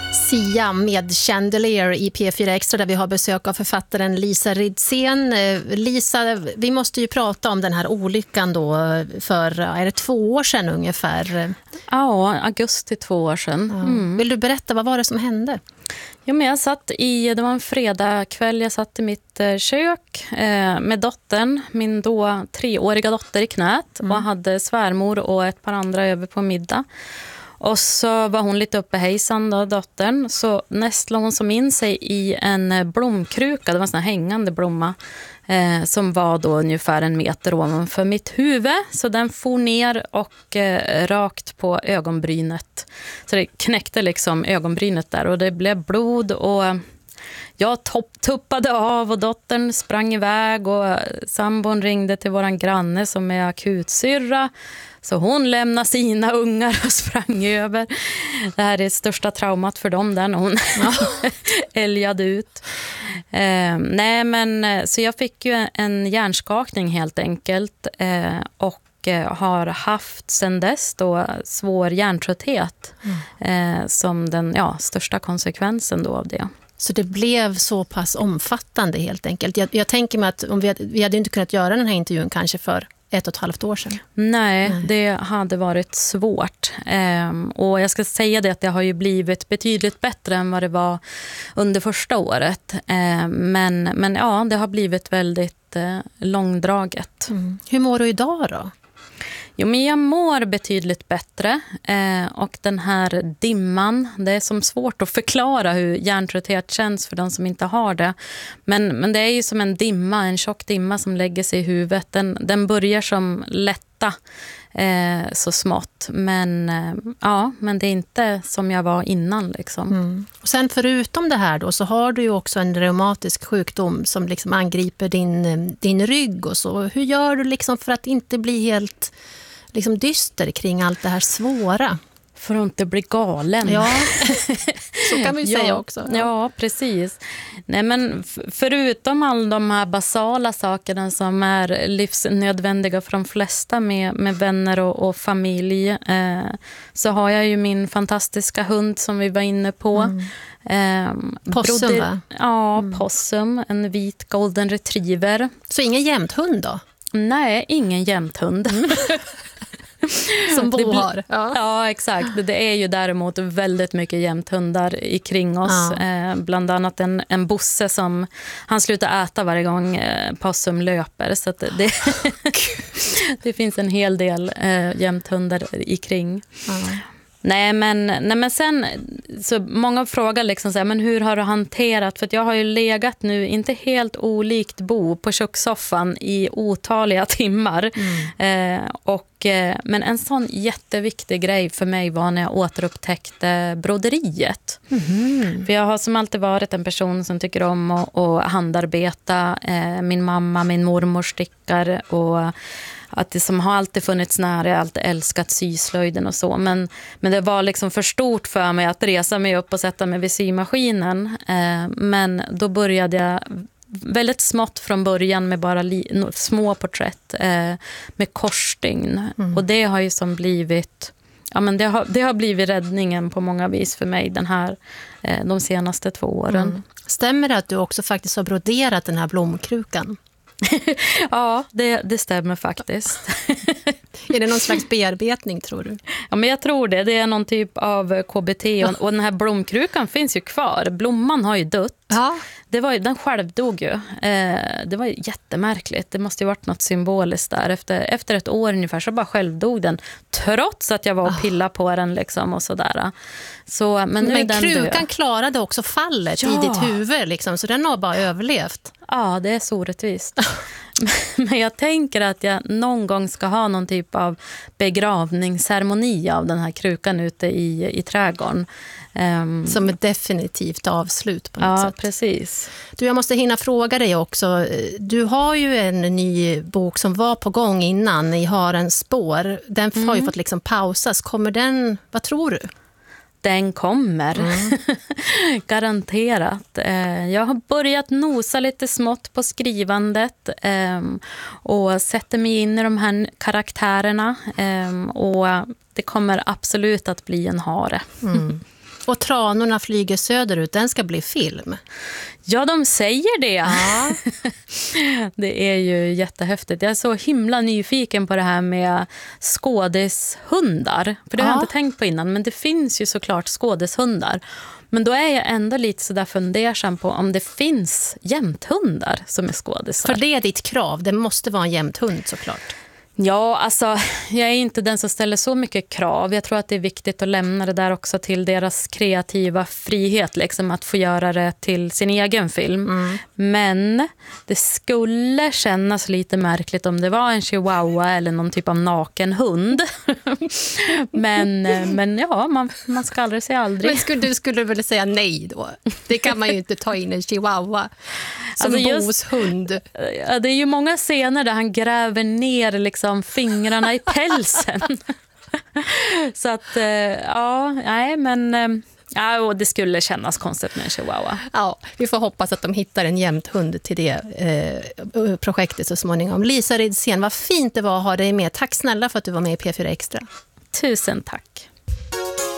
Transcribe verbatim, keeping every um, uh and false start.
Sia med Chandelier i P fyra Extra där vi har besök av författaren Lisa Ridsén. Lisa, vi måste ju prata om den här olyckan då för, är det två år sedan ungefär? Ja, augusti två år sedan. Mm. Vill du berätta, vad var det som hände? Ja, men jag satt i, det var en fredagkväll, jag satt i mitt kök eh, med dottern, min då treåriga dotter i knät mm. och hade svärmor och ett par andra över på middag. Och så var hon lite uppe hejsan då, dottern. Så nästlade hon som in sig i en blomkruka. Det var en sån här hängande blomma. Eh, som var då ungefär en meter ovanför mitt huvud. Så den for ner och eh, rakt på ögonbrynet. Så det knäckte liksom ögonbrynet där. Och det blev blod och... Jag topp, tuppade av och dottern sprang iväg och sambon ringde till våran granne som är akutsyrra. Så hon lämnade sina ungar och sprang över. Det här är det största traumat för dem där när hon ja. älgade ut. Eh, nej men, så jag fick ju en hjärnskakning helt enkelt. Eh, och har haft sedan dess då svår hjärntrötthet. Mm. Eh, som den ja, största konsekvensen då av det. Så det blev så pass omfattande helt enkelt. Jag, jag tänker mig att om vi, hade, vi hade inte kunnat göra den här intervjun kanske för ett och ett halvt år sedan. Nej, Nej. det hade varit svårt. Ehm, och jag ska säga det att det har ju blivit betydligt bättre än vad det var under första året. Ehm, men, men ja, det har blivit väldigt eh, långdraget. Mm. Hur mår du idag då? Jo, men jag mår betydligt bättre eh, och den här dimman, det är som svårt att förklara hur hjärntrötthet känns för de som inte har det. Men, men det är ju som en dimma, en tjock dimma som lägger sig i huvudet. Den, den börjar som lätta eh, så smått, men, eh, ja, men det är inte som jag var innan. Liksom. Mm. Och sen förutom det här då, så har du ju också en reumatisk sjukdom som liksom angriper din, din rygg och så. Hur gör du liksom för att inte bli helt... liksom dyster kring allt det här svåra? För att inte bli galen. Ja, så kan vi ju ja, säga också. Ja, ja precis. Nej, men förutom alla de här basala sakerna som är livsnödvändiga för de flesta med, med vänner och, och familj eh, så har jag ju min fantastiska hund som vi var inne på. Mm. Eh, Possum, broder, va? Ja, mm. Possum. En vit golden retriever. Så ingen jämthund då? Nej, ingen jämthund. Mm. Som Bo har. Ja. ja, exakt. Det är ju däremot väldigt mycket jämthundar i kring oss. Ja. Eh, bland annat en, en bosse som han slutar äta varje gång eh, Possum löper. Så att det, det finns en hel del eh, jämthundar i kring. Ja. Nej men, nej men sen så många frågar liksom så här, men hur har du hanterat, för att jag har ju legat nu inte helt olikt Bo på kökssoffan i otaliga timmar mm. eh, och eh, men en sån jätteviktig grej för mig var när jag återupptäckte broderiet. Mm. För jag har som alltid varit en person som tycker om att, att handarbeta. eh, min mamma, min mormor stickar och att det som har alltid funnits nära, jag har alltid älskat syslöjden och så. Men, men det var liksom för stort för mig att resa mig upp och sätta mig vid symaskinen. Eh, men då började jag väldigt smått från början med bara li, små porträtt eh, med korsstygn. Mm. Och det har ju som blivit... Ja, men det har, det har blivit räddningen på många vis för mig den här, eh, de senaste två åren. Mm. Stämmer det att du också faktiskt har broderat den här blomkrukan? Ja, det, det stämmer faktiskt. Är det någon slags bearbetning, tror du? Ja, men jag tror det. Det är någon typ av K B T. Och, och den här blomkrukan finns ju kvar. Blomman har ju dött. Ja. Det var ju, den själv dog ju. Eh, det var ju jättemärkligt. Det måste ju varit något symboliskt där. Efter, efter ett år ungefär så bara själv dog den. Trots att jag var och pillade på den liksom och sådär. Så, men nu men är den krukan död. Klarade också fallet ja. i ditt huvud liksom, så den har bara överlevt. Ja, det är så orättvist. Men jag tänker att jag någon gång ska ha någon typ av begravningsceremoni av den här krukan ute i, i trädgården. Um, Som ett definitivt avslut på något ja, sätt. Ja, precis. Du, jag måste hinna fråga dig också. Du har ju en ny bok som var på gång innan, I har en spår. Den mm. har ju fått liksom pausas. Kommer den, vad tror du? Den kommer. Mm. Garanterat. Jag har börjat nosa lite smått på skrivandet och sätter mig in i de här karaktärerna och det kommer absolut att bli en hare. Mm. Och Tranorna flyger söderut, den ska bli film. Ja, de säger det. Ja. Det är ju jättehäftigt. Jag är så himla nyfiken på det här med skådishundar. För det har Ja. jag inte tänkt på innan, men det finns ju såklart skådishundar. Men då är jag ändå lite så där fundersam på om det finns jämthundar som är skådisar. För det är ditt krav, det måste vara en jämthund såklart. Ja, alltså jag är inte den som ställer så mycket krav. Jag tror att det är viktigt att lämna det där också till deras kreativa frihet, liksom att få göra det till sin egen film. Mm. Men det skulle kännas lite märkligt om det var en chihuahua eller någon typ av naken hund. men, men ja, man, man ska aldrig säga aldrig. Men skulle, du skulle väl säga nej då? Det kan man ju inte ta in en chihuahua som alltså just, Bos hund. Ja, det är ju många scener där han gräver ner liksom fingrarna i pälsen. Så att, ja, nej, men ja, och det skulle kännas konstigt med en chihuahua. Ja, vi får hoppas att de hittar en jämthund till det eh, projektet så småningom. Lisa Ridsén, vad fint det var att ha dig med. Tack snälla för att du var med i P fyra Extra. Tusen tack.